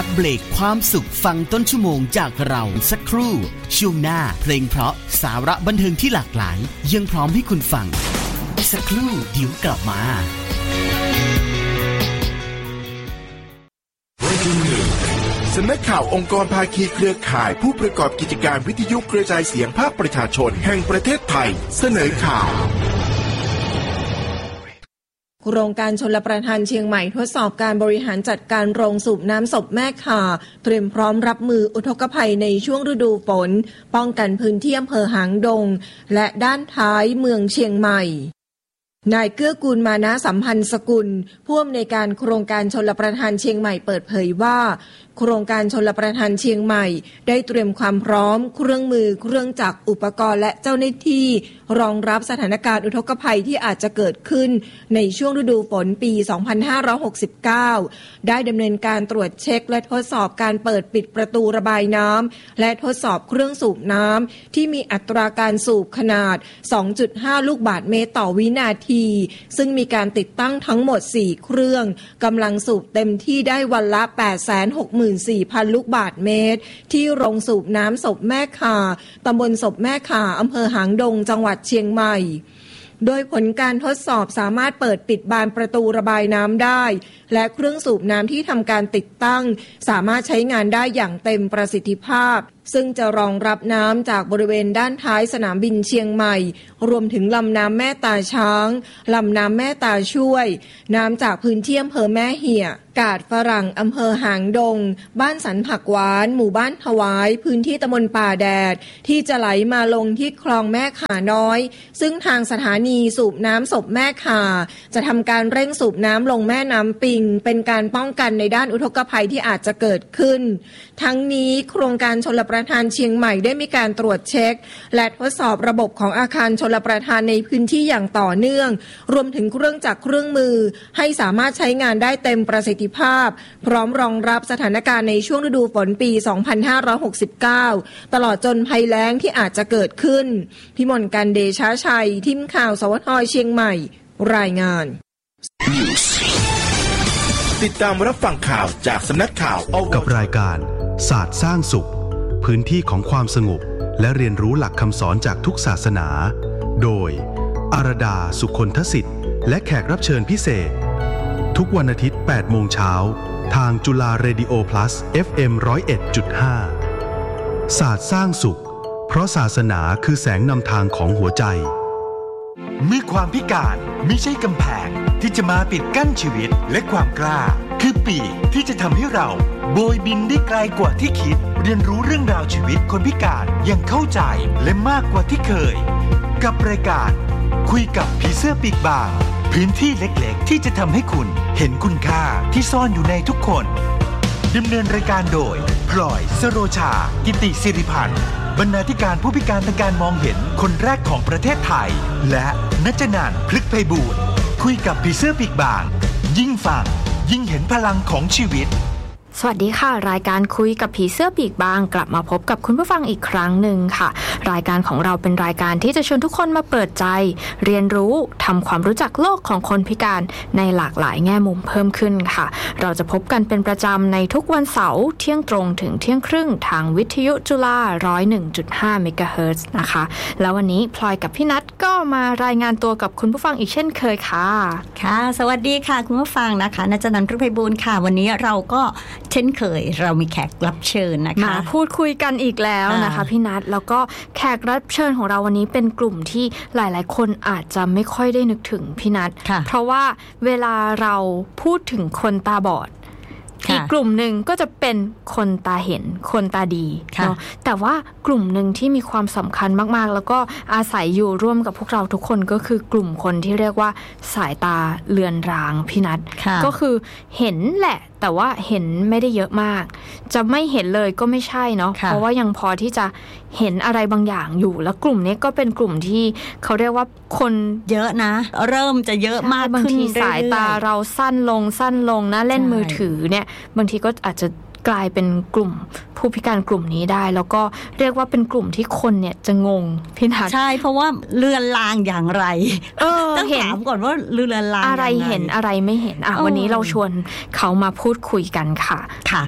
พักเบรกความสุขฟังต้นชั่วโมงจากเราสักครู่ช่วงหน้าเพลงเพราะสาระบันเทิงที่หลากหลายยังพร้อมให้คุณฟังสักครู่เดี๋ยวกลับมาสำนักข่าวองค์กรภาคีเครือข่ายผู้ประกอบกิจการวิทยุกระจายเสียงภาคประชาชนแห่งประเทศไทยเสนอข่าวโครงการชลประทานเชียงใหม่ทดสอบการบริหารจัดการโรงสูบน้ำศพแม่ข่าเตรียมพร้อมรับมืออุทกภัยในช่วงฤดูฝนป้องกันพื้นที่อำเภอหางดงและด้านท้ายเมืองเชียงใหม่นายเกื้อกูลมานะสัมพันธ์สกุลผู้อำนวยการโครงการชลประทานเชียงใหม่เปิดเผยว่าโครงการชลประทานเชียงใหม่ได้เตรียมความพร้อมเครื่องมือเครื่องจักรอุปกรณ์และเจ้าหน้าที่รองรับสถานการณ์อุทกภัยที่อาจจะเกิดขึ้นในช่วงฤดูฝนปี 2569 ได้ดำเนินการตรวจเช็คและทดสอบการเปิดปิดประตูระบายน้ำและทดสอบเครื่องสูบน้ำที่มีอัตราการสูบขนาด 2.5 ลูกบาศก์เมตรต่อวินาทีซึ่งมีการติดตั้งทั้งหมด 4 เครื่องกำลังสูบเต็มที่ได้วันละ 864,000 ลูกบาศก์เมตรที่โรงสูบน้ำศพแม่ข่าตำบลศพแม่ข่าอำเภอหางดงจังหวัดเชียงใหม่โดยผลการทดสอบสามารถเปิดปิดบานประตูระบายน้ำได้และเครื่องสูบน้ำที่ทำการติดตั้งสามารถใช้งานได้อย่างเต็มประสิทธิภาพซึ่งจะรองรับน้ำจากบริเวณด้านท้ายสนามบินเชียงใหม่รวมถึงลำน้ำแม่ตาช้างลำน้ำแม่ตาช่วยน้ำจากพื้นที่อำเภอแม่เหี่ยกาดฝรั่งอำเภอหางดงบ้านสันผักหวานหมู่บ้านถวายพื้นที่ตำบลป่าแดดที่จะไหลมาลงที่คลองแม่ข่าน้อยซึ่งทางสถานีสูบน้ำศพแม่ข่าจะทำการเร่งสูบน้ำลงแม่น้ำปิงเป็นการป้องกันในด้านอุทกภัยที่อาจจะเกิดขึ้นทั้งนี้โครงการชลประทานเชียงใหม่ได้มีการตรวจเช็คและทดสอบระบบของอาคารชลประทานในพื้นที่อย่างต่อเนื่องรวมถึงเครื่องจักรเครื่องมือให้สามารถใช้งานได้เต็มประสิทธิภาพพร้อมรองรับสถานการณ์ในช่วงฤดูฝนปี 2569 ตลอดจนภัยแล้งที่อาจจะเกิดขึ้นพิมลกันเดชะชัยทีมข่าวสวทเชียงใหม่รายงานติดตามรับฟังข่าวจากสำนักข่าวกับรายการศาสตร์สร้างสุขพื้นที่ของความสงบและเรียนรู้หลักคำสอนจากทุกศาสนาโดยอารดาสุคนทศิษย์และแขกรับเชิญพิเศษทุกวันอาทิตย์ 8 โมงเช้าทางจุฬาเรดิโอ plus FM 101.5 ศาสตร์สร้างสุขเพราะศาสนาคือแสงนำทางของหัวใจเมื่อความพิการไม่ใช่กำแพงที่จะมาปิดกั้นชีวิตและความกล้าคือปีกที่จะทำให้เราโบยบินได้ไกลกว่าที่คิดเรียนรู้เรื่องราวชีวิตคนพิการอย่างเข้าใจและมากกว่าที่เคยกับรายการคุยกับผีเสื้อปีกบางพื้นที่เล็กๆที่จะทำให้คุณเห็นคุณค่าที่ซ่อนอยู่ในทุกคนดำเนินรายการโดยพลอยสโรชากิติศิริพันธ์บรรณาธิการผู้พิการทางการมองเห็นคนแรกของประเทศไทยและณัฐนันท์ พฤกษ์ไพบูลย์คุยกับผีเสื้อปีกบางยิ่งฟังยิ่งเห็นพลังของชีวิตสวัสดีค่ะรายการคุยกับผีเสื้อปีกบางกลับมาพบกับคุณผู้ฟังอีกครั้งหนึ่งค่ะรายการของเราเป็นรายการที่จะชวนทุกคนมาเปิดใจเรียนรู้ทำความรู้จักโลกของคนพิการในหลากหลายแง่มุมเพิ่มขึ้นค่ะเราจะพบกันเป็นประจำในทุกวันเสาร์เที่ยงตรงถึงเที่ยงครึ่งทางวิทยุจุฬา 101.5 เมกะเฮิรตซ์นะคะแล้ววันนี้พลอยกับพี่นัทก็มารายงานตัวกับคุณผู้ฟังอีกเช่นเคยค่ะค่ะสวัสดีค่ะคุณผู้ฟังนะคะณัฐนันท์ พฤกษ์ไพบูลย์ค่ะวันนี้เราก็เช่นเคยเรามีแขกรับเชิญนะคะมาพูดคุยกันอีกแล้วนะคะพี่นัทแล้วก็แขกรับเชิญของเราวันนี้เป็นกลุ่มที่หลายๆคนอาจจะไม่ค่อยได้นึกถึงพี่นัทเพราะว่าเวลาเราพูดถึงคนตาบอดอีกกลุ่มหนึ่งก็จะเป็นคนตาเห็นคนตาดีเนาะแต่ว่ากลุ่มหนึ่งที่มีความสำคัญมากๆแล้วก็อาศัยอยู่ร่วมกับพวกเราทุกคนก็คือกลุ่มคนที่เรียกว่าสายตาเลือนรางพี่นัทก็คือเห็นแหละแต่ว่าเห็นไม่ได้เยอะมากจะไม่เห็นเลยก็ไม่ใช่เนาะเพราะว่ายังพอที่จะเห็นอะไรบางอย่างอยู่แล้วกลุ่มนี้ก็เป็นกลุ่มที่เขาเรียกว่าคนเยอะนะเริ่มจะเยอะมากบางทีสายตาเราสั้นลงนะเล่นมือถือเนี่ยบางทีก็อาจจะกลายเป็นกลุ่มผู้พิการกลุ่มนี้ได้แล้วก็เรียกว่าเป็นกลุ่มที่คนเนี่ยจะงงพี่นัทใช่เพราะว่าเลือนลางอย่างไรต้องถามก่อนว่าเลือนลางอะไรเห็นอะไรไม่เห็นวันนี้เราชวนเขามาพูดคุยกันค่ะ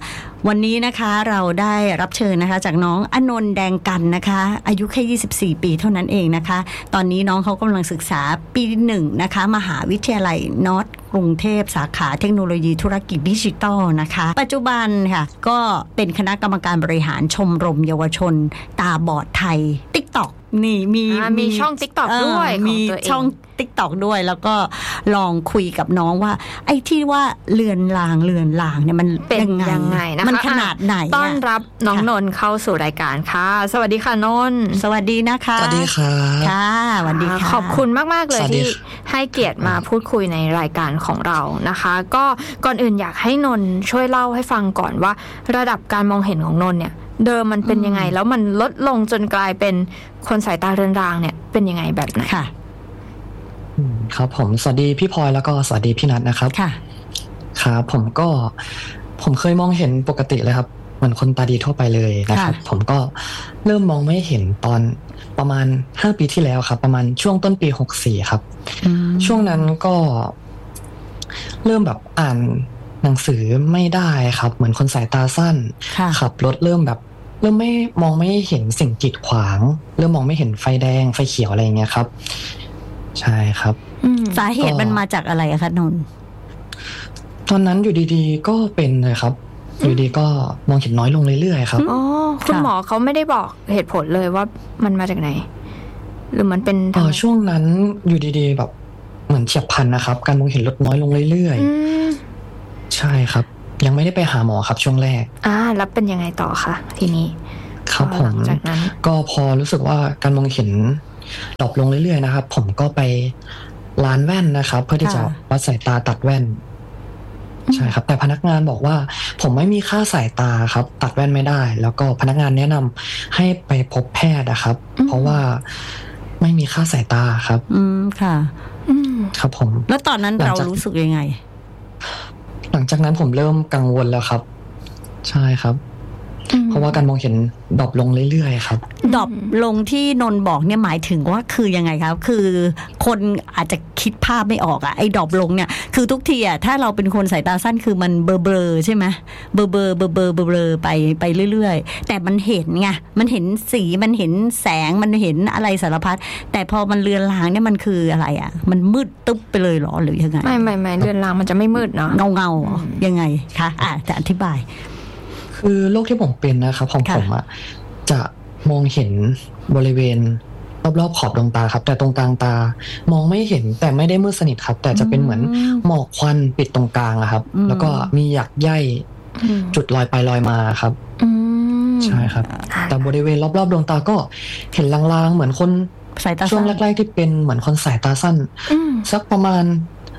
วันนี้นะคะเราได้รับเชิญนะคะจากน้องอนนท์แดงกันนะคะอายุแค่24 ปีเท่านั้นเองนะคะตอนนี้น้องเขากำลังศึกษาปี1นะคะมหาวิทยาลัยนอร์ทกรุงเทพสาขาเทคโนโลยีธุรกิจดิจิทัลนะคะปัจจุบันค่ะก็เป็นคณะกรรมการบริหารชมรมเยาวชนตาบอดไทย TikTok นี่มีช่อง TikTok ด้วยมีช่อง TikTok ด้วยแล้วก็ลองคุยกับน้องว่าไอ้ที่ว่าเลือนลางเนี่ยมันเป็นยังไงนะคะมันขนาดไหนต้อนรับน้องนนท์เข้าสู่รายการค่ะสวัสดีค่ะนนท์สวัสดีนะคะสวัสดีครับค่ะสวัสดีค่ะขอบคุณมากๆเลยที่ให้เกียรติมาพูดคุยในรายการของเรานะคะก็ก่อนอื่นอยากให้นนท์ช่วยเล่าให้ฟังก่อนว่าระดับการมองเห็นของนนท์เนี่ยเดิมมันเป็นยังไงแล้วมันลดลงจนกลายเป็นคนสายตาเรือนรางเนี่ยเป็นยังไงแบบไหนค่ะครับผมสวัสดีพี่พลอยแล้วก็สวัสดีพี่นัทนะครับค่ะครับผมเคยมองเห็นปกติเลยครับเหมือนคนตาดีทั่วไปเลยนะครับผมก็เริ่มมองไม่เห็นตอนประมาณ5 ปีที่แล้วครับประมาณช่วงต้นปี64ครับช่วงนั้นก็เริ่มแบบอ่านหนังสือไม่ได้ครับเหมือนคนสายตาสั้นขับรถเริ่มไม่มองไม่เห็นสิ่งกีดขวางเริ่มมองไม่เห็นไฟแดงไฟเขียวอะไรอย่างเงี้ยครับใช่ครับสาเหตุมันมาจากอะไรคะนนท์ตอนนั้นอยู่ดีๆก็เป็นเลยครับอยู่ดีก็มองเห็นน้อยลงเรื่อยๆครับอ๋อคุณหมอเขาไม่ได้บอกเหตุผลเลยว่ามันมาจากไหนหรือมันเป็นช่วงนั้นอยู่ดีๆแบบเหมือนเฉียบพลันนะครับการมองเห็นลดน้อยลงเรื่อยๆใช่ครับยังไม่ได้ไปหาหมอครับช่วงแรกแล้วเป็นยังไงต่อคะทีนี้ครับผมจากนั้นก็พอรู้สึกว่าการมองเห็นดรอปลงเรื่อยๆนะครับผมก็ไปร้านแว่นนะครับเพื่อที่จะวัดสายตาตัดแว่นใช่ครับแต่พนักงานบอกว่าผมไม่มีค่าสายตาครับตัดแว่นไม่ได้แล้วก็พนักงานแนะนำให้ไปพบแพทย์นะครับเพราะว่าไม่มีค่าสายตาครับค่ะครับผมแล้วตอนนั้นเรารู้สึกยังไงหลังจากนั้นผมเริ่มกังวลแล้วครับใช่ครับเพราะว่าการมองเห็นดรอปลงเรื่อยๆครับดรอปลงที่นนบอกเนี่ยหมายถึงว่าคือยังไงครับคือคนอาจจะคิดภาพไม่ออกไอ้ดรอปลงเนี่ยคือทุกทีถ้าเราเป็นคนสายตาสั้นคือมันเบลอใช่ไหมเบลอไปเรื่อยๆแต่มันเห็นไงมันเห็นสีมันเห็นแสงมันเห็นอะไรสารพัดแต่พอมันเลือนลางเนี่ยมันคืออะไรมันมืดตึ๊บไปเลยหรอหรือยังไงไม่เลือนลางมันจะไม่มืดเนาะเงายังไงคะจะอธิบายคือโรคที่ผมเป็นนะครับของผมจะมองเห็นบริเวณรอบๆขอบดวงตาครับแต่ตรงกลางตามองไม่เห็นแต่ไม่ได้มืดสนิทครับแต่จะเป็นเหมือนหมอกควันปิดตรงกลางครับแล้วก็มีหยักใยจุดลอยไปลอยมาครับใช่ครับแต่บริเวณรอบๆดวงตาก็เห็นลางๆเหมือนคนช่วงแรกๆที่เป็นเหมือนคนสายตาสั้นสักประมาณ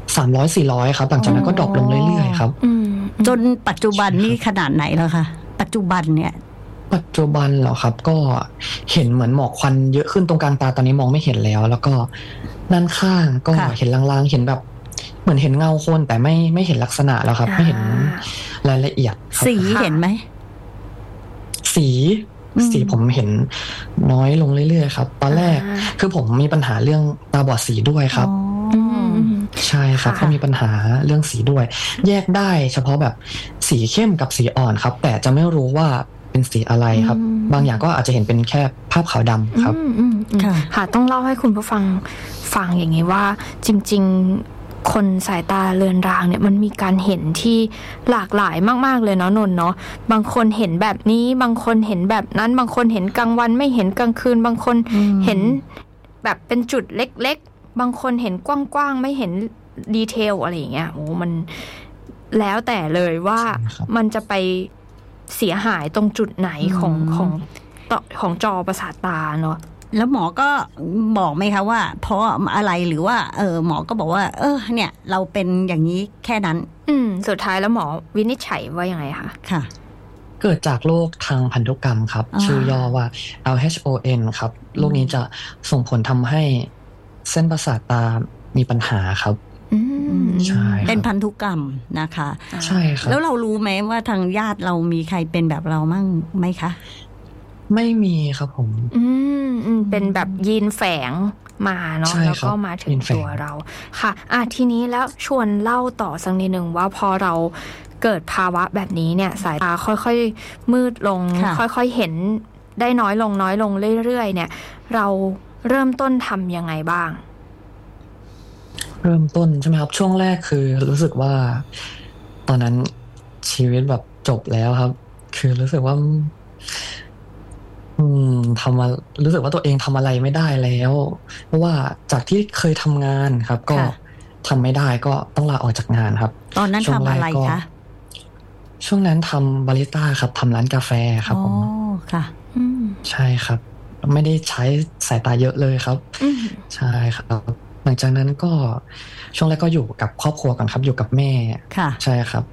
300-400ครับหลังจากนั้นก็ดรอปลงเรื่อยๆครับจนปัจจุบันนี่ขนาดไหนแล้วคะปัจจุบันเหรอครับก็เห็นเหมือนหมอกควันเยอะขึ้นตรงกลางตาตอนนี้มองไม่เห็นแล้วแล้วก็ด้านข้างก็เห็นลางๆเห็นแบบเหมือนเห็นเงาคนแต่ไม่เห็นลักษณะแล้วครับไม่เห็นรายละเอียดสีเห็นไหมสีผมเห็นน้อยลงเรื่อยๆครับตอนแรกคือผมมีปัญหาเรื่องตาบอดสีด้วยครับใช่ครับก็มีปัญหาเรื่องสีด้วยแยกได้เฉพาะแบบสีเข้มกับสีอ่อนครับแต่จะไม่รู้ว่าเป็นสีอะไรครับบางอย่างก็อาจจะเห็นเป็นแค่ภาพขาวดำครับค่ะต้องเล่าให้คุณผู้ฟังอย่างนี้ว่าจริงๆคนสายตาเลือนรางเนี่ยมันมีการเห็นที่หลากหลายมากๆเลยเนาะนนท์เนาะบางคนเห็นแบบนี้บางคนเห็นแบบนั้นบางคนเห็นกลางวันไม่เห็นกลางคืนบางคนเห็นแบบเป็นจุดเล็กๆบางคนเห็นกว้างๆไม่เห็นดีเทลอะไรอย่างเงี้ยโอ้มันแล้วแต่เลยว่ามันจะไปเสียหายตรงจุดไหนของจอประสาทตาเนาะแล้วหมอก็บอกไหมคะว่าเพราะอะไรหรือว่าหมอก็บอกว่าเนี่ยเราเป็นอย่างนี้แค่นั้นสุดท้ายแล้วหมอวินิจฉัยว่ายังไงคะค่ะเกิดจากโรคทางพันธุกรรมครับชื่อย่อว่า LHON ครับโรคนี้จะส่งผลทำให้เส้นประสาทตามีปัญหาครับใช่เป็นพันธุกรรมนะคะใช่ครับแล้วเรารู้ไหมว่าทางญาติเรามีใครเป็นแบบเรามั่งไหมคะไม่มีครับผมเป็นแบบยีนแฝงมาเนาะแล้วก็มาถึงตัวเราค่ะทีนี้แล้วชวนเล่าต่อสักนิดนึงว่าพอเราเกิดภาวะแบบนี้เนี่ยสายตาค่อยๆมืดลงค่อยๆเห็นได้น้อยลงเรื่อยๆเนี่ยเราเริ่มต้นทำยังไงบ้างเริ่มต้นใช่ไหมครับช่วงแรกคือรู้สึกว่าตอนนั้นชีวิตแบบจบแล้วครับคือรู้สึกว่ารู้สึกว่าตัวเองทำอะไรไม่ได้แล้วเพราะว่าจากที่เคยทำงานครับก็ทำไม่ได้ก็ต้องลาออกจากงานครับตอนนั้นทำอะไรคะช่วงนั้นทำบาริสต้าครับทำร้านกาแฟครับผมค่ะใช่ครับไม่ได้ใช้สายตาเยอะเลยครับใช่ครับหลังจากนั้นก็ช่วงแรกก็อยู่กับครอบครัวกันครับอยู่กับแม่ค่ะใช่ครับ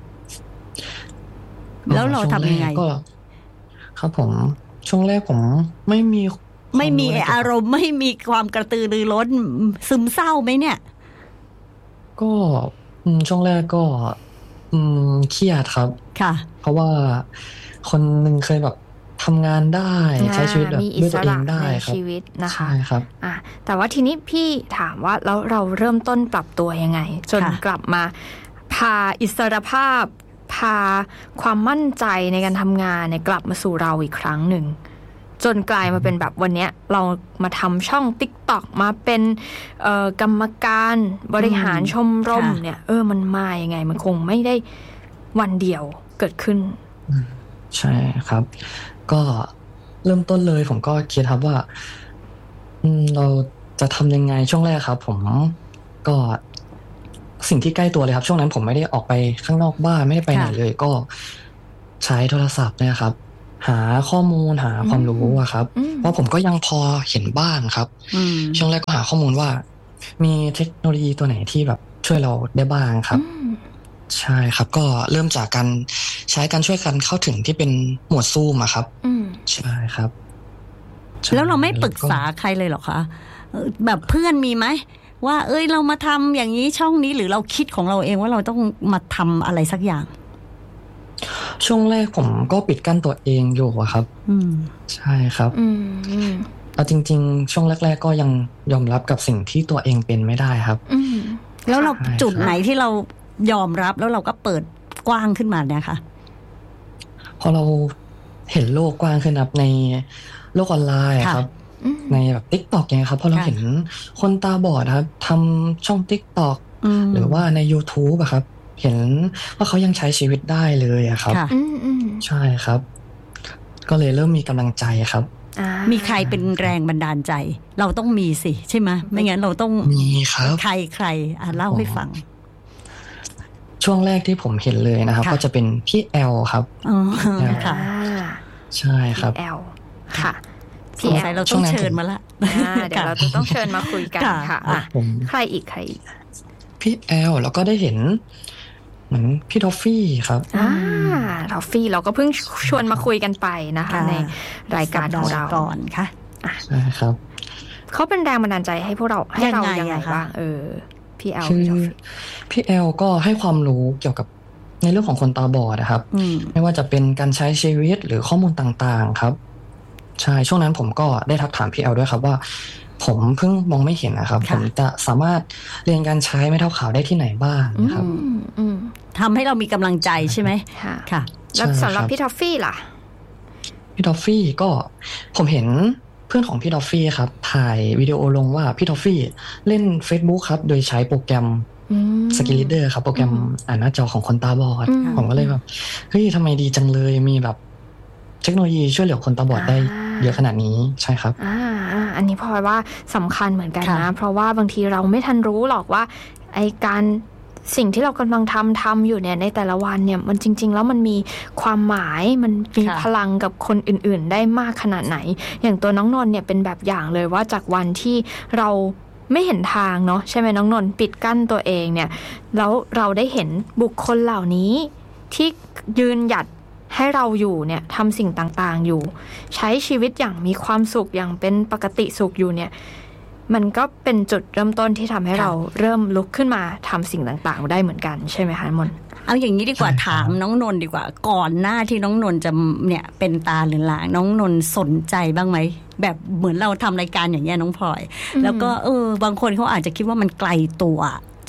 แล้วเราทำยังไงก็ครับผมช่วงแรกผมไม่มีอารมณ์ไม่มีความกระตือรือร้นซึมเศร้าไหมเนี่ยก็ช่วงแรกก็เครียดครับค่ะเพราะว่าคนหนึ่งเคยแบบทำงานได้ใช้ชีวิตแบบด้วยตัวเองได้ครับชีวิตนะคะใช่ครับแต่ว่าทีนี้พี่ถามว่าแล้วเราเริ่มต้นปรับตัวยังไงจนกลับมาพาอิสรภาพพาความมั่นใจในการทำงานเนี่ยกลับมาสู่เราอีกครั้งหนึ่งจนกลายมาเป็นแบบวันนี้เรามาทำช่อง TikTok มาเป็นกรรมการบริหารชมรมเนี่ยมันมายังไงมันคงไม่ได้วันเดียวเกิดขึ้นใช่ครับก็เริ่มต้นเลยผมก็คิดครับว่าเราจะทำยังไงช่วงแรกครับผมก็สิ่งที่ใกล้ตัวเลยครับช่วงนั้นผมไม่ได้ออกไปข้างนอกบ้านไม่ได้ไปไหนเลยก็ใช้โทรศัพท์เนี่ยครับหาข้อมูลหาความรู้อะครับเพราะผมก็ยังพอเห็นบ้างครับช่วงแรกก็หาข้อมูลว่ามีเทคโนโลยีตัวไหนที่แบบช่วยเราได้บ้างครับใช่ครับก็เริ่มจากการใช้การช่วยกันเข้าถึงที่เป็นหมวดซูมอะครับใช่ครับแล้วเราไม่ปรึกษาใครเลยเหรอคะแบบเพื่อนมีไหมว่าเรามาทำอย่างนี้ช่องนี้หรือเราคิดของเราเองว่าเราต้องมาทำอะไรสักอย่างช่วงแรกผมก็ปิดกั้นตัวเองอยู่อะครับใช่ครับเอาจริงๆช่วงแรกๆก็ยังยอมรับกับสิ่งที่ตัวเองเป็นไม่ได้ครับแล้วเราจุดไหนที่เรายอมรับแล้วเราก็เปิดกว้างขึ้นมาเนี่ยค่ะพอเราเห็นโลกกว้างขึ้นครับในโลกออนไลน์ครับในแบบ TikTok เนี่ยครับพอเราเห็นคนตาบอดครับทำช่อง TikTok หรือว่าใน YouTube อะครับเห็นว่าเขายังใช้ชีวิตได้เลยอะครับใช่ครับก็เลยเริ่มมีกำลังใจครับมีใครเป็นแรงบันดาลใจเราต้องมีสิใช่ไหมไม่งั้นเราต้องมีครับใครเล่าให้ฟังช่วงแรกที่ผมเห็นเลยนะครับก็จะเป็นพี่แอลครับค่ะใช่ครับพี่แอลค่ะพี่แอลเราต้องเชิญมาละเดี๋ยวเราจะต้องเชิญมาคุยกันค่ะใครอีกพี่แอลแล้วก็ได้เห็นเหมือนพี่ทอฟฟี่ครับทอฟฟี่เราก็เพิ่งชวนมาคุยกันไปนะคะในรายการของเราก่อนค่ะใช่ครับเขาเป็นแรงบันดาลใจให้พวกเราให้เรายังไงบ้างพี่แอลพี่แอลก็ให้ความรู้เกี่ยวกับในเรื่องของคนตาบอดนะครับไม่ว่าจะเป็นการใช้ชีวิตหรือข้อมูลต่างๆครับใช่ช่วงนั้นผมก็ได้ทักถามพี่แอลด้วยครับว่าผมเพิ่งมองไม่เห็นนะครับผมจะสามารถเรียนการใช้ไม้เท้าขาวได้ที่ไหนบ้างนะครับทำให้เรามีกำลังใจใช่ไหมค่ะแล้วสำหรับพี่ทอฟฟี่ล่ะพี่ทอฟฟี่ก็ผมเห็นเพื่อนของพี่ทอฟฟี่ครับถ่ายวิดีโอลงว่าพี่ทอฟฟี่เล่น Facebook ครับโดยใช้โปรแกรมสกิลลีดเดอร์ครับโปรแกรมอ่านหน้าจอของคนตาบอดผมก็เลยแบบเฮ้ยทำไมดีจังเลยมีแบบเทคโนโลยีช่วยเหลือคนตาบอดได้เยอะขนาดนี้ใช่ครับอันนี้พอว่าสำคัญเหมือนกันนะเพราะว่าบางทีเราไม่ทันรู้หรอกว่าไอ้การสิ่งที่เรากำลังทำอยู่เนี่ยในแต่ละวันเนี่ยมันจริงๆแล้วมันมีความหมายมันมีพลังกับคนอื่นๆได้มากขนาดไหนอย่างตัวน้องนนท์เนี่ยเป็นแบบอย่างเลยว่าจากวันที่เราไม่เห็นทางเนาะใช่ไหมน้องนนท์ปิดกั้นตัวเองเนี่ยแล้วเราได้เห็นบุคคลเหล่านี้ที่ยืนหยัดให้เราอยู่เนี่ยทำสิ่งต่างๆอยู่ใช้ชีวิตอย่างมีความสุขอย่างเป็นปกติสุขอยู่เนี่ยมันก็เป็นจุดเริ่มต้นที่ทำให้เราเริ่มลุกขึ้นมาทำสิ่งต่างๆได้เหมือนกันใช่ไหมคะมนเอาอย่างนี้ดีกว่าถามน้องนนท์ดีกว่าก่อนหน้าที่น้องนนท์จะเนี่ยเป็นตาหรือหลางน้องนนท์สนใจบ้างไหมแบบเหมือนเราทำรายการอย่างเงี้ยน้องพลอยแล้วก็บางคนเขาอาจจะคิดว่ามันไกลตัว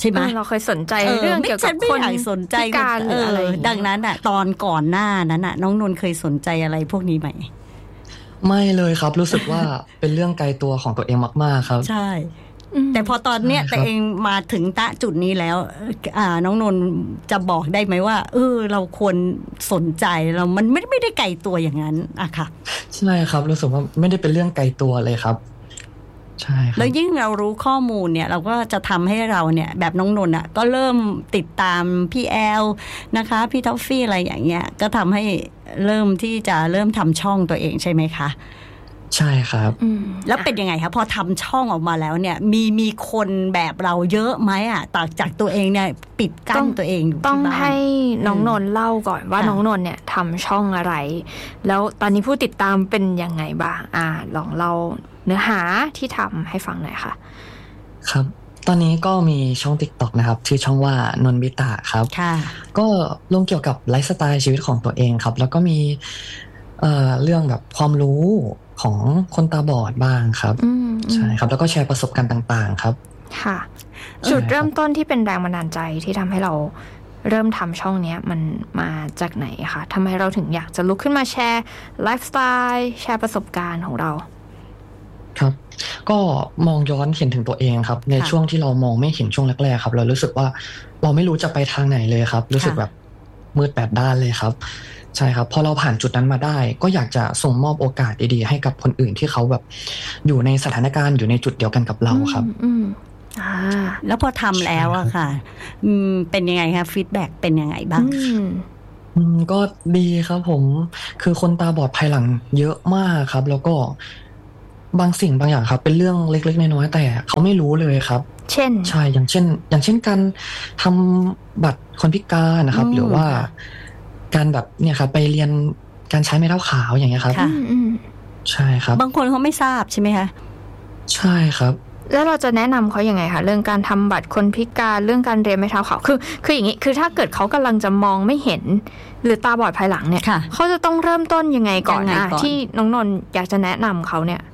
ใช่ไหมเราเคยสนใจเรื่องเกี่ยวกับคนพิการหรืออะไรดังนั้นอ่ะตอนก่อนหน้านั้นอ่ะน้องนนท์เคยสนใจอะไรพวกนี้ไหมไม่เลยครับรู้สึกว่าเป็นเรื่องไกลตัวของตัวเองมากๆครับใช่แต่พอตอนเนี้ยตัวเองมาถึงจุดนี้แล้วน้องนนท์จะบอกได้ไหมว่าเราควรสนใจเรามันไม่ได้ไกลตัวอย่างนั้นอะค่ะใช่ครับรู้สึกว่าไม่ได้เป็นเรื่องไกลตัวเลยครับใช่แล้วยิ่งเรารู้ข้อมูลเนี่ยเราก็จะทำให้เราเนี่ยแบบน้องนนท์ก็เริ่มติดตามพี่แอลนะคะพี่ท็อฟฟี่อะไรอย่างเงี้ยก็ทำให้เริ่มทำช่องตัวเองใช่ไหมคะใช่ครับแล้วเป็นยังไงคะพอทำช่องออกมาแล้วเนี่ยมีคนแบบเราเยอะไหมต่างจากตัวเองเนี่ยปิดกั้นตัวเองอยู่ต้องให้น้องนนท์เล่าก่อนว่าน้องนนท์เนี่ยทำช่องอะไรแล้วตอนนี้ผู้ติดตามเป็นยังไงบ้างลองเล่าเนื้อหาที่ทำให้ฟังหน่อยค่ะครับตอนนี้ก็มีช่อง TikTok นะครับชื่อช่องว่านนบิตะครับก็ลงเกี่ยวกับไลฟ์สไตล์ชีวิตของตัวเองครับแล้วก็มีเรื่องแบบความรู้ของคนตาบอดบ้างครับใช่ครับแล้วก็แชร์ประสบการณ์ต่างๆครับค่ะจุดเริ่มต้นที่เป็นแรงบันดาลใจที่ทำให้เราเริ่มทำช่องนี้มันมาจากไหนคะทำไมเราถึงอยากจะลุกขึ้นมาแชร์ไลฟ์สไตล์แชร์ประสบการณ์ของเราครับก็มองย้อนเห็นถึงตัวเองครับในช่วงที่เรามองไม่เห็นช่วงแรกๆครับเรารู้สึกว่าเราไม่รู้จะไปทางไหนเลยครับรู้สึกแบบมืดแปดด้านเลยครับใช่ครับพอเราผ่านจุดนั้นมาได้ก็อยากจะส่งมอบโอกาสดีๆให้กับคนอื่นที่เขาแบบอยู่ในสถานการณ์อยู่ในจุดเดียวกันกับเราครับแล้วพอทำแล้วอะค่ะเป็นยังไงคะฟีดแบ็กเป็นยังไงบ้างก็ดีครับผมคือคนตาบอดภายหลังเยอะมากครับแล้วก็บางสิ่งบางอย่างครับเป็นเรื่องเล็กๆน้อยๆแต่เขาไม่รู้เลยครับเช่นใช่อย่างเช่นการทำบัตรคนพิการนะครับหรือว่าการแบบเนี่ยครับไปเรียนการใช้ไม้เท้าขาวอย่างเงี้ยครับใช่ครับบางคนเขาไม่ทราบใช่ไหมคะใช่ครับแล้วเราจะแนะนำเขายังไงคะเรื่องการทำบัตรคนพิการเรื่องการเรียนไม้เท้าขาวคืออย่างนี้คือถ้าเกิดเขากำลังจะมองไม่เห็นหรือตาบอดภายหลังเนี่ยเขาจะต้องเริ่มต้นยังไงก่อนที่น้องนนท์อยากจะแนะนำเขาเนี่ย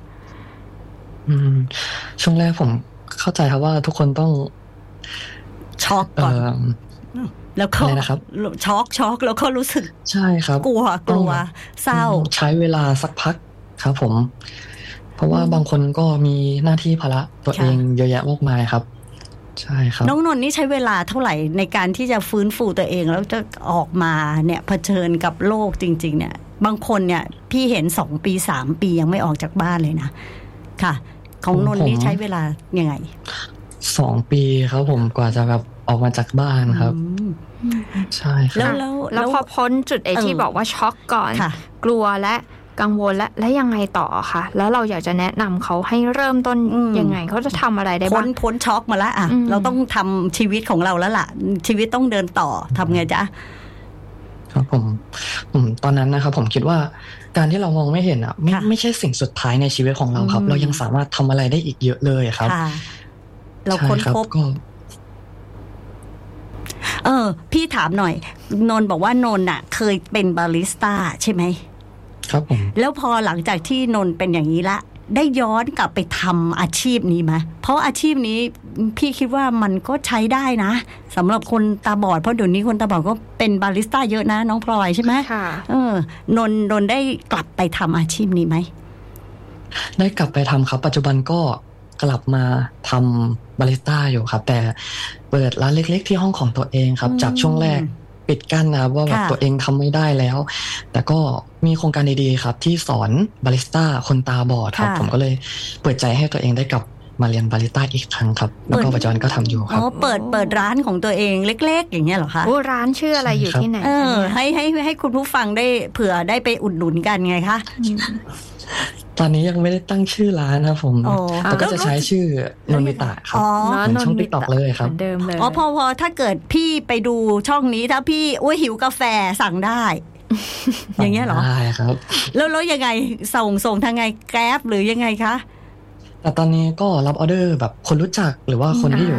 ช่วงแรกผมเข้าใจครับว่าทุกคนต้องช็อกก่อนแล้วก็ช็อกแล้วก็รู้สึกใช่ครับกลัวเศร้าใช้เวลาสักพักครับผมเพราะว่าบางคนก็มีหน้าที่ภาระตัวเองเยอะแยะมากมายครับใช่ครับน้องนนท์นี่ใช้เวลาเท่าไหร่ในการที่จะฟื้นฟูตัวเองแล้วจะออกมาเนี่ยเผชิญกับโลกจริงๆเนี่ยบางคนเนี่ยพี่เห็น2 ปี3 ปียังไม่ออกจากบ้านเลยนะค่ะของนนท์นี่ใช้เวลายังไง 2 ปีครับผมกว่าจะแบบออกมาจากบ้านครับใช่ครับแล้วพอพ้นจุดที่บอกว่าช็อกก่อนกลัวและกังวลและยังไงต่อคะแล้วเราอยากจะแนะนำเขาให้เริ่มต้นยังไงเขาจะทำอะไรได้บ้างพ้นช็อกมาแล้วเราต้องทำชีวิตของเราแล้วล่ะชีวิตต้องเดินต่อทำไงจ๊ะครับผมตอนนั้นนะครับผมคิดว่าการที่เรามองไม่เห็นไม่ใช่สิ่งสุดท้ายในชีวิตของเราครับเรายังสามารถทำอะไรได้อีกเยอะเลยครับเราค้นพบพี่ถามหน่อยนนท์บอกว่านนท์เคยเป็นบาริสต้าใช่ไหมครับผมแล้วพอหลังจากที่นนท์เป็นอย่างนี้ละได้ย้อนกลับไปทำอาชีพนี้ไหมเพราะอาชีพนี้พี่คิดว่ามันก็ใช้ได้นะสำหรับคนตาบอดเพราะเดี๋ยวนี้คนตาบอดก็เป็นบาริสต้าเยอะนะน้องพลอยใช่ไหมค่ะนนท์ได้กลับไปทำอาชีพนี้ไหมได้กลับไปทำครับปัจจุบันก็กลับมาทำบาริสต้าอยู่ครับแต่เปิดร้านเล็กๆที่ห้องของตัวเองครับจากช่วงแรกปิดกั้นนะว่าแบบตัวเองทำไม่ได้แล้วแต่ก็มีโครงการดีๆครับที่สอนบาริสต้าคนตาบอดครับผมก็เลยเปิดใจให้ตัวเองได้กลับมาเรียนบาริสต้าอีกครั้งครับแล้วก็ปัจจุบันก็ทำอยู่ครับเปิดร้านของตัวเองเล็กๆอย่างเงี้ยเหรอคะร้านชื่ออะไรอยู่ที่ไหนให้คุณผู้ฟังได้เผื่อได้ไปอุดหนุนกันไงคะตอนนี้ยังไม่ได้ตั้งชื่อร้านครับผมแต่ก็จะใช้ชื่อนนบิตะครับเหมือนช่อง TikTok เลยครับเดิมเลยพอถ้าเกิดพี่ไปดูช่องนี้ถ้าพี่หิวกาแฟสั่งได้อย่างเงี้ยเหรอได้ครับแล้วยังไงส่งทางไงแกร็บหรือยังไงคะแต่ตอนนี้ก็รับออเดอร์แบบคนรู้จักหรือว่าคนที่อยู่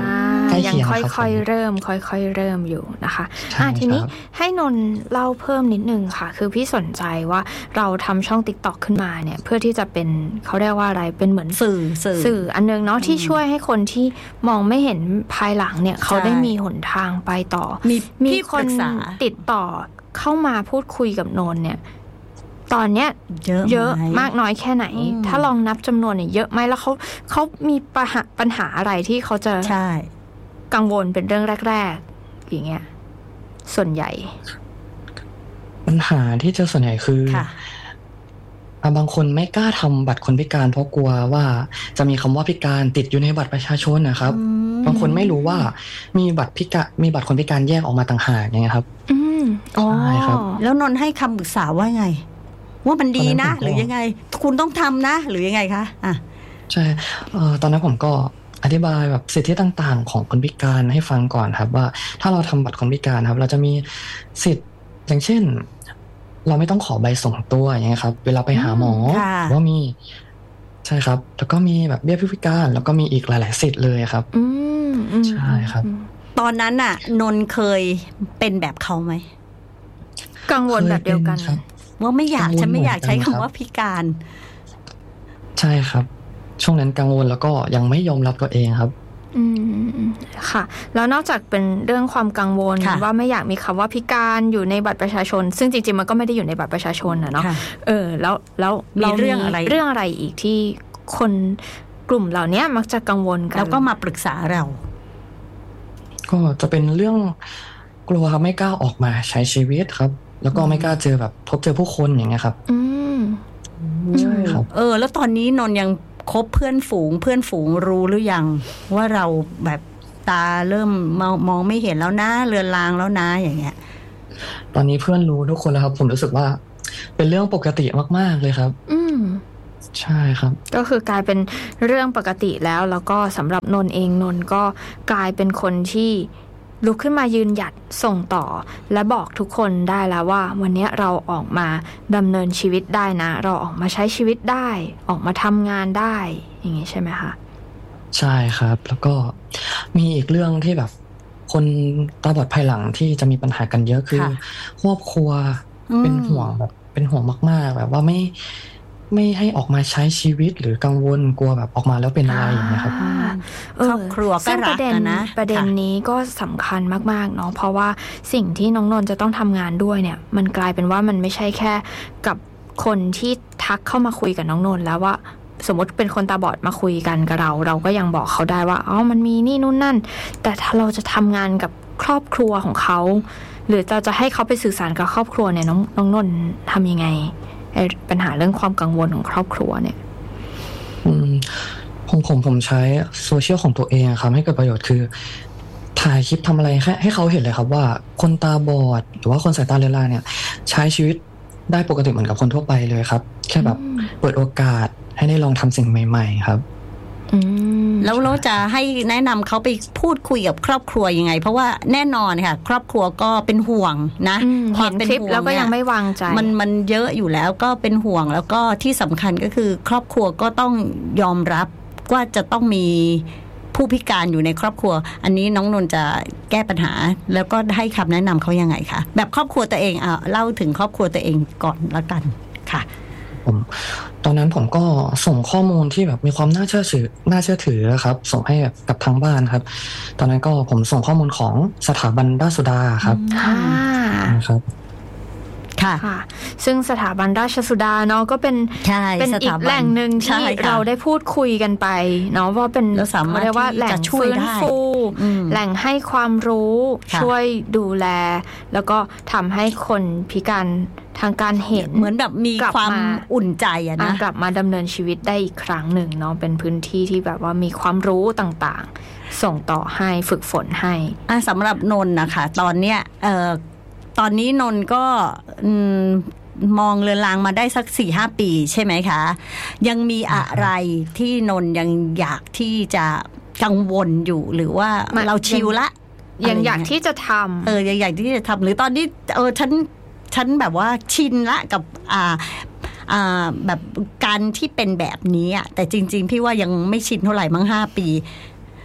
ยังค่อยๆเริ่มอยู่นะคะทีนี้ให้นนเล่าเพิ่มนิดนึงค่ะคือพี่สนใจว่าเราทำช่อง TikTok ขึ้นมาเนี่ยเพื่อที่จะเป็นเขาเรียกว่าอะไรเป็นเหมือนสื่ออันนึงเนาะที่ช่วยให้คนที่มองไม่เห็นภายหลังเนี่ยเขาได้มีหนทางไปต่อมีคนติดต่อเข้ามาพูดคุยกับนนเนี่ยตอนเนี้ยเยอะมากน้อยแค่ไหนถ้าลองนับจำนวนเนี่ยเยอะไหมแล้วเขามีปัญหาอะไรที่เขาจะกังวลเป็นเรื่องแรกๆอย่างเงี้ยส่วนใหญ่ปัญหาที่เจอส่วนใหญ่คือบางคนไม่กล้าทำบัตรคนพิการเพราะกลัวว่าจะมีคำว่าพิการติดอยู่ในบัตรประชาชนนะครับบางคนไม่รู้ว่ามีบัตรคนพิการแยกออกมาต่างหากอย่างเงี้ยครับใช่ครับแล้วนนให้คำปรึกษาว่าไงว่ามันดีนะหรือยังไงคุณต้องทำนะหรือยังไงคะใช่ตอนนั้นผมก็อธิบายแบบสิทธิต่างๆของคนพิการให้ฟังก่อนครับว่าถ้าเราทำบัตรคนพิการครับเราจะมีสิทธิ์อย่างเช่นเราไม่ต้องขอใบส่งตัวอย่างเงี้ยครับเวลาไปหาหมอว่ามีใช่ครับแล้วก็มีแบบเบี้ยผู้พิการแล้วก็มีอีกหลายๆสิทธิ์เลยครับใช่ครับตอนนั้นน่ะนนเคยเป็นแบบเขาไหมกังวลแบบเดียวกันว่าฉันไม่อยากใช้คำว่าพิการใช่ครับช่วงนั้นกังวลแล้วก็ยังไม่ยอมรับตัวเองครับค่ะแล้วนอกจากเป็นเรื่องความกังวลว่าไม่อยากมีคำว่าพิการอยู่ในบัตรประชาชนซึ่งจริงๆมันก็ไม่ได้อยู่ในบัตรประชาชนนะเนาะแล้วมีเรื่องอะไรอีกที่คนกลุ่มเหล่านี้มักจะกังวลกันแล้วก็มาปรึกษาเราก็จะเป็นเรื่องกลัวครับไม่กล้าออกมาใช้ชีวิตครับแล้วก็ไม่กล้าพบเจอผู้คนอย่างเงี้ยครับใช่ครับแล้วตอนนี้นนยังคบเพื่อนฝูงรู้หรือยังว่าเราแบบตาเริ่มมองไม่เห็นแล้วนะเลือนลางแล้วนะอย่างเงี้ยตอนนี้เพื่อนรู้ทุกคนแล้วครับผมรู้สึกว่าเป็นเรื่องปกติมากๆเลยครับใช่ครับก็คือกลายเป็นเรื่องปกติแล้วก็สำหรับนนเองนนก็กลายเป็นคนที่ลุกขึ้นมายืนหยัดส่งต่อและบอกทุกคนได้แล้วว่าวันนี้เราออกมาดำเนินชีวิตได้นะเราออกมาใช้ชีวิตได้ออกมาทำงานได้อย่างนี้ใช่ไหมคะใช่ครับแล้วก็มีอีกเรื่องที่แบบคนตาบอดภายหลังที่จะมีปัญหากันเยอะคือครอบครัวเป็นห่วงมากๆแบบว่าไม่ให้ออกมาใช้ชีวิตหรือกังวลกลัวแบบออกมาแล้วเป็นอะไรอย่างเงี้ยครับครอบครัวก็รักกันนะประเด็นนี้ก็สำคัญมากๆเนาะเพราะว่าสิ่งที่น้องนนท์จะต้องทำงานด้วยเนี่ยมันกลายเป็นว่ามันไม่ใช่แค่กับคนที่ทักเข้ามาคุยกับน้องนนท์แล้วว่าสมมติเป็นคนตาบอดมาคุยกันกับเราก็ยังบอกเขาได้ว่ามันมีนี่นู่นนั่นแต่ถ้าเราจะทำงานกับครอบครัวของเขาหรือเราจะให้เขาไปสื่อสารกับครอบครัวเนี่ยน้องนนท์ทำยังไงปัญหาเรื่องความกังวลของครอบครัวเนี่ยผมใช้โซเชียลของตัวเองครับให้เกิดประโยชน์คือถ่ายคลิปทำอะไรให้เขาเห็นเลยครับว่าคนตาบอดหรือว่าคนสายตาเลือนลางเนี่ยใช้ชีวิตได้ปกติเหมือนกับคนทั่วไปเลยครับแค่แบบเปิดโอกาสให้ได้ลองทำสิ่งใหม่ๆครับแล้วเราจะให้แนะนำเขาไปพูดคุยกับครอบครัวยังไงเพราะว่าแน่นอนค่ะครอบครัวก็เป็นห่วงนะความเป็นห่วงแล้วก็ยังไม่วางใจมันเยอะอยู่แล้วก็เป็นห่วงแล้วก็ที่สำคัญก็คือครอบครัวก็ต้องยอมรับว่าจะต้องมีผู้พิการอยู่ในครอบครัวอันนี้น้องนนท์จะแก้ปัญหาแล้วก็ให้คำแนะนำเขายังไงคะแบบครอบครัวตัวเองเล่าถึงครอบครัวตัวเองก่อนละกันค่ะตอนนั้นผมก็ส่งข้อมูลที่แบบมีความน่าเชื่อถือครับส่งให้กับทางบ้านครับตอนนั้นก็ผมส่งข้อมูลของสถาบันราชสุดาครับครับค่ะซึ่งสถาบันราชสุดาเนาะก็เป็นอีกแหล่งหนึ่งที่เราได้พูดคุยกันไปเนาะว่าเป็นเรียกว่าแหล่งฟื้นฟูแหล่งให้ความรู้ช่วยดูแลแล้วก็ทำให้คนพิการทางการเห็นเหมือนแบบมีความอุ่นใจนะกลับมาดำเนินชีวิตได้อีกครั้งหนึ่งเนาะเป็นพื้นที่ที่แบบว่ามีความรู้ต่างๆส่งต่อให้ฝึกฝนให้สำหรับนนท์นะคะตอนเนี้ยตอนนี้นนท์ก็มองเรือนรางมาได้สัก 4-5 ปีใช่ไหมคะยังมีอะไรที่นนท์ยังอยากที่จะกังวลอยู่หรือว่าเราชิลละยังอยากที่จะทำยังอยากที่จะทำหรือตอนนี้ฉันแบบว่าชินละกับแบบการที่เป็นแบบนี้แต่จริงๆพี่ว่ายังไม่ชินเท่าไหร่มั้ง5 ปี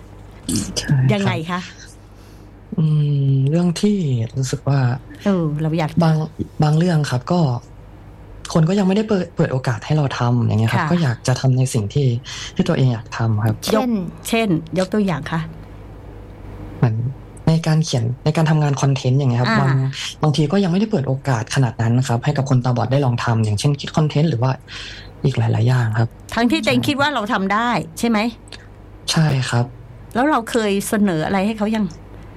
ยังไงคะเรื่องที่รู้สึกว่าเราอยากบางเรื่องครับก็คนก็ยังไม่ได้เปิดโอกาสให้เราทำอย่างเงี้ยครับก็อยากจะทำในสิ่งที่ตัวเองอยากทำครับเช่นยกตัวอย่างค่ะเหมือนในการเขียนในการทำงานคอนเทนต์อย่างเงี้ยครับบางทีก็ยังไม่ได้เปิดโอกาสขนาดนั้นครับให้กับคนตาบอดได้ลองทำอย่างเช่นคิดคอนเทนต์หรือว่าอีกหลายๆอย่างครับทั้งที่เต็งคิดว่าเราทำได้ใช่ไหมใช่ครับแล้วเราเคยเสนออะไรให้เขายัง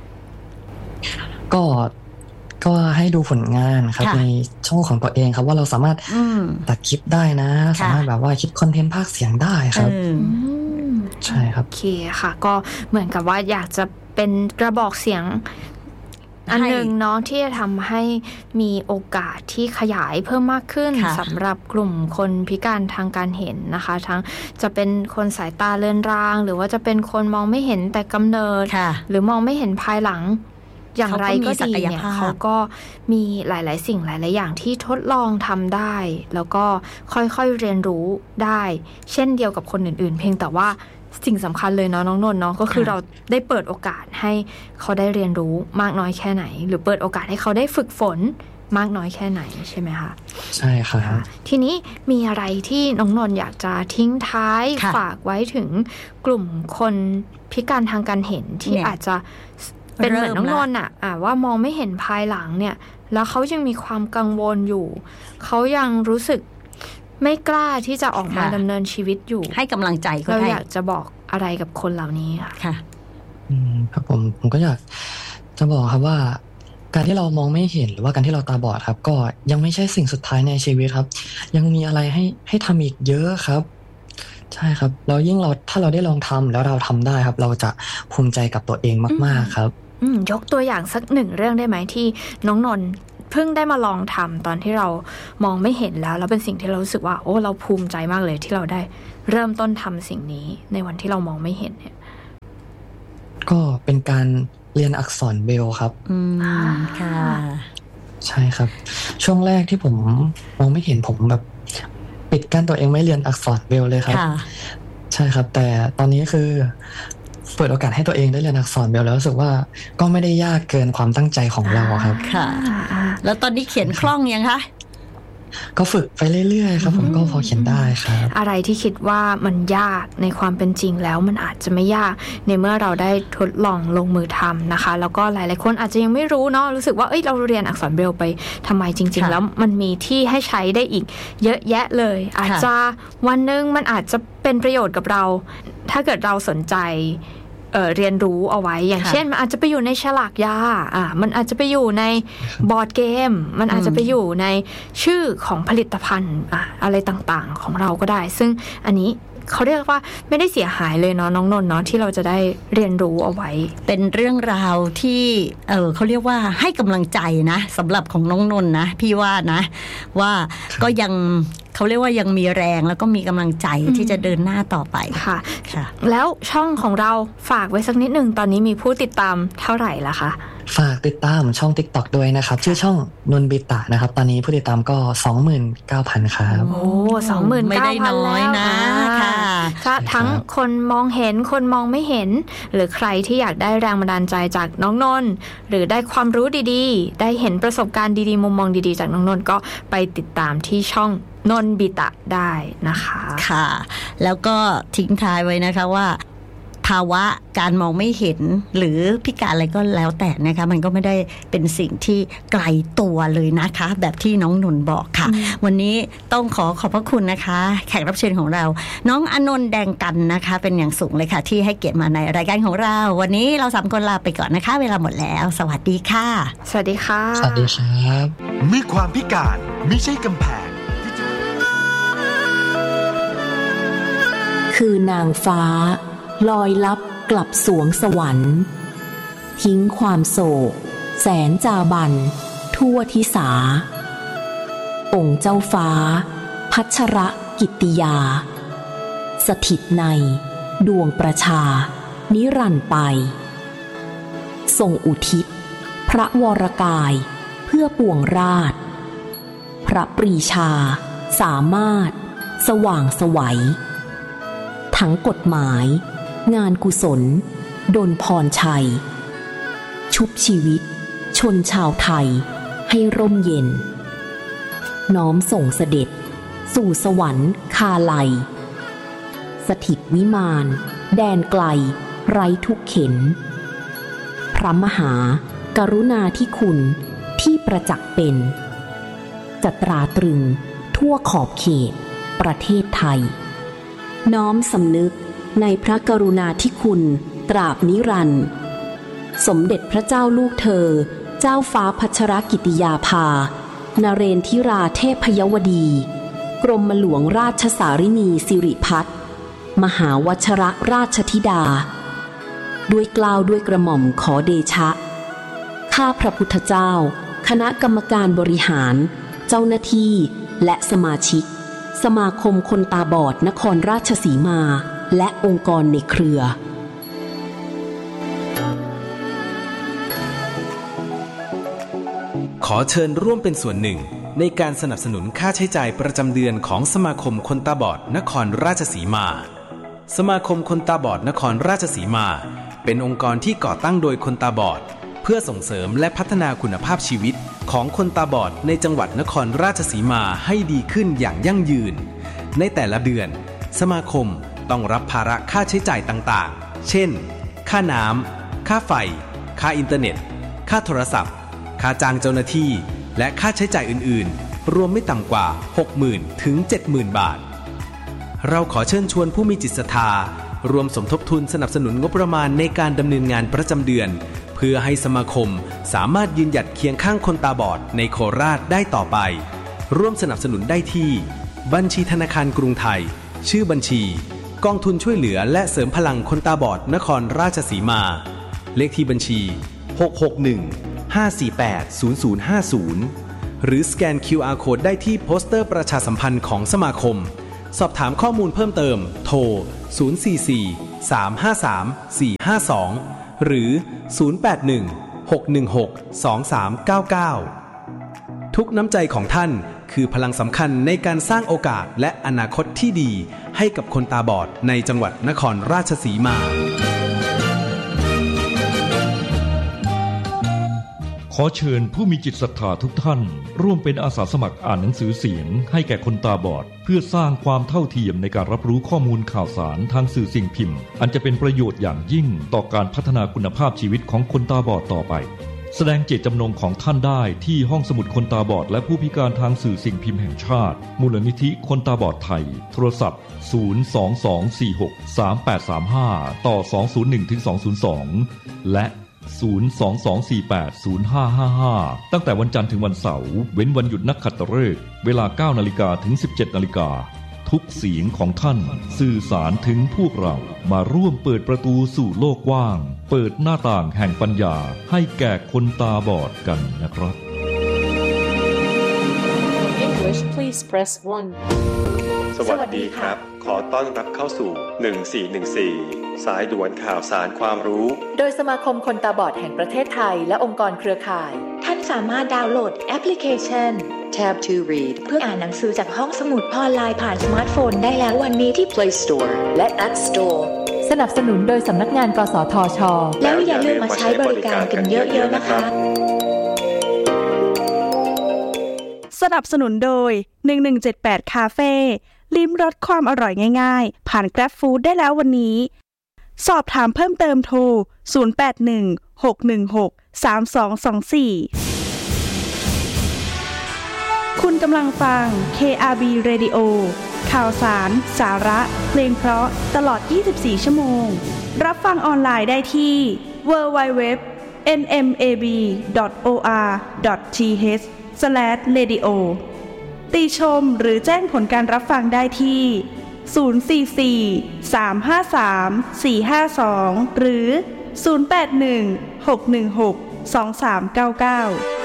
ก็ให้ดูผลงานครับในช่องของตัวเองครับว่าเราสามารถตัดคลิปได้นะสามารถแบบว่าคิดคอนเทนต์ภาคเสียงได้ครับใช่ครับโอเคค่ะก็เหมือนกับว่าอยากจะเป็นกระบอกเสียงอันหนึ่งเนาะที่จะทำให้มีโอกาสที่ขยายเพิ่มมากขึ้นสำหรับกลุ่มคนพิการทางการเห็นนะคะทั้งจะเป็นคนสายตาเลือนรางหรือว่าจะเป็นคนมองไม่เห็นแต่กำเนิดหรือมองไม่เห็นภายหลังอย่างไรก็ดีเนี่ยเขาก็มีหลายๆสิ่งหลายๆอย่างที่ทดลองทำได้แล้วก็ค่อยๆเรียนรู้ได้เช่นเดียวกับคนอื่นๆเพียงแต่ว่าสิ่งสำคัญเลยเนาะน้องนนท์เนาะก็คือเราได้เปิดโอกาสให้เขาได้เรียนรู้มากน้อยแค่ไหนหรือเปิดโอกาสให้เขาได้ฝึกฝนมากน้อยแค่ไหนใช่ไหมคะใช่ค่ะทีนี้มีอะไรที่น้องนนท์อยากจะทิ้งท้ายฝากไว้ถึงกลุ่มคนพิการทางการเห็นที่อาจจะเป็นเหมือนน้องนนท์ว่ามองไม่เห็นภายหลังเนี่ยแล้วเขายังมีความกังวลอยู่เขายังรู้สึกไม่กล้าที่จะออกมาดำเนินชีวิตอยู่ให้กำลังใจเราอยากจะบอกอะไรกับคนเหล่านี้ค่ะครับผมก็อยากจะบอกครับว่าการที่เรามองไม่เห็นหรือว่าการที่เราตาบอดครับก็ยังไม่ใช่สิ่งสุดท้ายในชีวิตครับยังมีอะไรให้ทำอีกเยอะครับใช่ครับแล้วยิ่งถ้าเราได้ลองทำแล้วเราทำได้ครับเราจะภูมิใจกับตัวเองมากๆครับยกตัวอย่างสักหนึ่งเรื่องได้ไหมที่น้องนนท์เพิ่งได้มาลองทำตอนที่เรามองไม่เห็นแล้วเป็นสิ่งที่เรารู้สึกว่าโอ้เราภูมิใจมากเลยที่เราได้เริ่มต้นทำสิ่งนี้ในวันที่เรามองไม่เห็นเนี่ยก็เป็นการเรียนอักษรเบรลล์ครับค่ะใช่ครับช่วงแรกที่ผมมองไม่เห็นผมแบบปิดกั้นตัวเองไม่เรียนอักษรเบรลล์เลยครับใช่ครับแต่ตอนนี้คือเปิดโอกาสให้ตัวเองได้เรียนอักษรเบรลล์แล้วรู้สึกว่าก็ไม่ได้ยากเกินความตั้งใจของเราครับค่ะแล้วตอนนี้เขียนคล่องยังคะก็ฝึกไปเรื่อยๆครับผมก็พอเขียนได้ครับอะไรที่คิดว่ามันยากในความเป็นจริงแล้วมันอาจจะไม่ยากในเมื่อเราได้ทดลองลงมือทำนะคะแล้วก็หลายๆคนอาจจะยังไม่รู้เนาะรู้สึกว่าเราเรียนอักษรเบรลล์ไปทำไมจริงๆแล้วมันมีที่ให้ใช้ได้อีกเยอะแยะเลยอาจจะวันนึงมันอาจจะเป็นประโยชน์กับเราถ้าเกิดเราสนใจเรียนรู้เอาไว้อย่างเช่นมันอาจจะไปอยู่ในฉลากยามันอาจจะไปอยู่ในบอร์ดเกมมันอาจจะไปอยู่ในชื่อของผลิตภัณฑ์อะไรต่างๆของเราก็ได้ซึ่งอันนี้เขาเรียกว่าไม่ได้เสียหายเลยเนาะน้องนนท์เนาะที่เราจะได้เรียนรู้เอาไว้เป็นเรื่องราวที่เขาเรียกว่าให้กำลังใจนะสำหรับของน้องนนท์นะพี่ว่านะว่าก็ยังเขาเรียกว่ายังมีแรงแล้วก็มีกำลังใจที่จะเดินหน้าต่อไปค่ะแล้วช่องของเราฝากไว้สักนิดนึงตอนนี้มีผู้ติดตามเท่าไหร่ละคะฝากติดตามช่อง TikTok ด้วยนะครับชื่อช่องนนบิตะนะครับตอนนี้ผู้ติดตามก็ 29,000 ครับโอ้ 29,000 ไม่ได้น้อยนะค่ะทั้งคนมองเห็นคนมองไม่เห็นหรือใครที่อยากได้แรงบันดาลใจจากน้องนนท์หรือได้ความรู้ดีๆได้เห็นประสบการณ์ดีๆมุมมองดีๆจากน้องนนท์ก็ไปติดตามที่ช่องนนบิตะได้นะคะค่ะแล้วก็ทิ้งท้ายไว้นะคะว่าภาวะการมองไม่เห็นหรือพิการอะไรก็แล้วแต่นะคะมันก็ไม่ได้เป็นสิ่งที่ไกลตัวเลยนะคะแบบที่น้องนนท์บอกค่ะวันนี้ต้องขอบพระคุณนะคะแขกรับเชิญของเราน้องอนนท์แดงกันนะคะเป็นอย่างสูงเลยค่ะที่ให้เกียรติมาในรายการของเราวันนี้เรา3คนลาไปก่อนนะคะเวลาหมดแล้วสวัสดีค่ะสวัสดีค่ะสวัสดีครับเมื่อความพิการไม่ใช่กำแพงคือนางฟ้าลอยลับกลับสวงสวรรค์ทิ้งความโศกแสนจาบันทั่วทิสาองค์เจ้าฟ้าพัชรกิตติยาสถิตในดวงประชานิรันดร์ไปทรงอุทิศพระวรกายเพื่อปวงราชพระปรีชาสามารถสว่างไสวทั้งกฎหมายงานกุศลดลพรชัยชุบชีวิตชนชาวไทยให้ร่มเย็นน้อมส่งเสด็จสู่สวรรค์คาลัยสถิตวิมานแดนไกลไร้ทุกเข็ญพระมหากรุณาธิคุณที่ประจักษ์เป็นจะตราตรึงทั่วขอบเขตประเทศไทยน้อมสำนึกในพระกรุณาธิคุณตราบนิรันดร์สมเด็จพระเจ้าลูกเธอเจ้าฟ้าพัชรกิติยาภานเรนทิราเทพยวดีกรมหลวงราชสารินีสิริพัฒน์มหาวชรราชธิดาด้วยเกล้าด้วยกระหม่อมขอเดชะข้าพระพุทธเจ้าคณะกรรมการบริหารเจ้าหน้าที่และสมาชิกสมาคมคนตาบอดนครราชสีมาและองค์กรในเครือขอเชิญร่วมเป็นส่วนหนึ่งในการสนับสนุนค่าใช้จ่ายประจำเดือนของสมาคมคนตาบอดนครราชสีมาสมาคมคนตาบอดนครราชสีมาเป็นองค์กรที่ก่อตั้งโดยคนตาบอดเพื่อส่งเสริมและพัฒนาคุณภาพชีวิตของคนตาบอดในจังหวัดนครราชสีมาให้ดีขึ้นอย่างยั่งยืนในแต่ละเดือนสมาคมต้องรับภาระค่าใช้จ่ายต่างๆเช่นค่าน้ำค่าไฟค่าอินเทอร์เน็ตค่าโทรศัพท์ค่าจ้างเจ้าหน้าที่และค่าใช้จ่ายอื่นๆรวมไม่ต่ำกว่า 60,000 ถึง 70,000 บาทเราขอเชิญชวนผู้มีจิตศรัทธารวมสมทบทุนสนับสนุนงบประมาณในการดำเนินงานประจำเดือนเพื่อให้สมาคมสามารถยืนหยัดเคียงข้างคนตาบอดในโคราชได้ต่อไปร่วมสนับสนุนได้ที่บัญชีธนาคารกรุงไทยชื่อบัญชีกองทุนช่วยเหลือและเสริมพลังคนตาบอดนครราชสีมาเลขที่บัญชี661-548-0050หรือสแกน QR Code ได้ที่โปสเตอร์ประชาสัมพันธ์ของสมาคมสอบถามข้อมูลเพิ่มเติมโทร044-353-452หรือ081-616-2399ทุกน้ำใจของท่านคือพลังสำคัญในการสร้างโอกาสและอนาคตที่ดีให้กับคนตาบอดในจังหวัดนครราชสีมาขอเชิญผู้มีจิตศรัทธาทุกท่านร่วมเป็นอาสาสมัครอ่านหนังสือเสียงให้แก่คนตาบอดเพื่อสร้างความเท่าเทียมในการรับรู้ข้อมูลข่าวสารทางสื่อสิ่งพิมพ์อันจะเป็นประโยชน์อย่างยิ่งต่อการพัฒนาคุณภาพชีวิตของคนตาบอดต่อไปแสดงเจตจำนงของท่านได้ที่ห้องสมุดคนตาบอดและผู้พิการทางสื่อสิ่งพิมพ์แห่งชาติมูลนิธิคนตาบอดไทยโทรศัพท์022463835ต่อ201-202และ022480555ตั้งแต่วันจันทร์ถึงวันเสาร์เว้นวันหยุดนักขัตฤกษ์เวลา 9:00 นถึง 17:00 นทุกเสียงของท่านสื่อสารถึงพวกเรามาร่วมเปิดประตูสู่โลกกว้างเปิดหน้าต่างแห่งปัญญาให้แก่คนตาบอดกันนะครับ English please press 1 สวัสดีครับขอต้อนรับเข้าสู่1414สายด่วนข่าวสารความรู้โดยสมาคมคนตาบอดแห่งประเทศไทยและองค์กรเครือข่ายท่านสามารถดาวน์โหลดแอปพลิเคชัน Tab to Read เพื่ออ่านหนังสือจากห้องสมุดออนไลน์ผ่านสมาร์ทโฟนได้แล้ววันนี้ที่ Play Store และ App Store สนับสนุนโดยสำนักงานกสทช.แล้วอย่าลืมมาใช้บริการกันเยอะๆนะคะสนับสนุนโดย1178คาเฟ่ลิ้มรสความอร่อยง่ายๆผ่าน Grab Food ได้แล้ววันนี้สอบถามเพิ่มเติมโทร0816163224คุณกำลังฟัง KRB Radio ข่าวสารสาระเพลงเพราะตลอด24ชั่วโมงรับฟังออนไลน์ได้ที่ www.nmab.or.th/radio ติชมหรือแจ้งผลการรับฟังได้ที่044-353-452หรือ081-616-2399